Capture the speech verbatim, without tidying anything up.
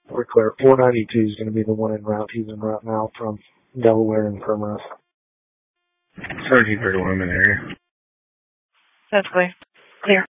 We're clear. four ninety-two is going to be the one en route. He's en route now from Delaware and Primrose. thirteen thirty-one, I'm in area. That's clear. Clear.